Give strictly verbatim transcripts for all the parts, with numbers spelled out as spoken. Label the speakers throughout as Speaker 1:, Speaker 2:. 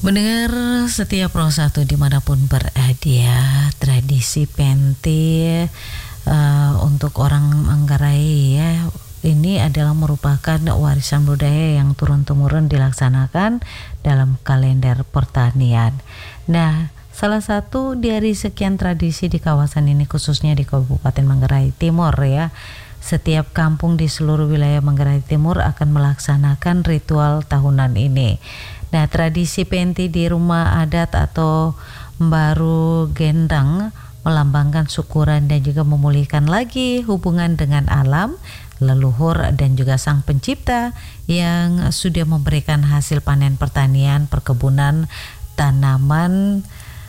Speaker 1: Mendengar setiap Pro satu dimanapun berada, ya, tradisi Penti uh, untuk orang Manggarai, ya, ini adalah merupakan warisan budaya yang turun-temurun dilaksanakan dalam kalender pertanian. Nah, salah satu dari sekian tradisi di kawasan ini, khususnya di Kabupaten Manggarai Timur, ya, setiap kampung di seluruh wilayah Manggarai Timur akan melaksanakan ritual tahunan ini. Nah, tradisi Penti di rumah adat atau Baru Gendang melambangkan syukuran dan juga memulihkan lagi hubungan dengan alam, leluhur dan juga Sang Pencipta yang sudah memberikan hasil panen pertanian, perkebunan, tanaman,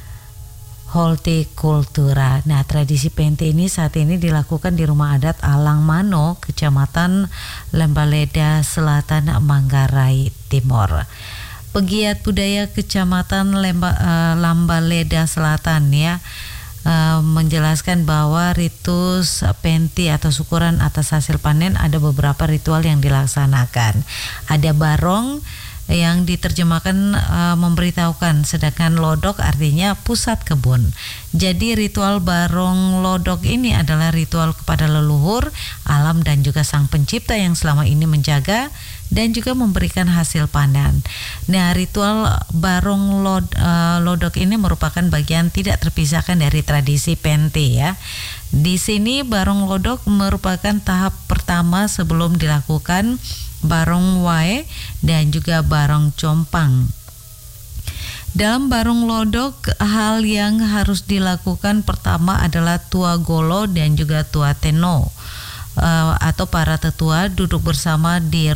Speaker 1: hortikultura. Nah, tradisi Penti ini saat ini dilakukan di rumah adat Alang Mano, Kecamatan Lembaleda Selatan, Manggarai Timur. Pegiat budaya Kecamatan Lemba, uh, Lambaleda Selatan, ya, uh, menjelaskan bahwa ritus Penti atau syukuran atas hasil panen ada beberapa ritual yang dilaksanakan. Ada barong yang diterjemahkan uh, memberitahukan, sedangkan lodok artinya pusat kebun. Jadi ritual barong lodok ini adalah ritual kepada leluhur, alam dan juga Sang Pencipta yang selama ini menjaga dan juga memberikan hasil panen. Nah, ritual barong lod, uh, lodok ini merupakan bagian tidak terpisahkan dari tradisi Penti, ya. Di sini barong lodok merupakan tahap pertama sebelum dilakukan barong wae dan juga barong compang. Dalam barong lodok, hal yang harus dilakukan pertama adalah tua golo dan juga tua teno, uh, atau para tetua duduk bersama di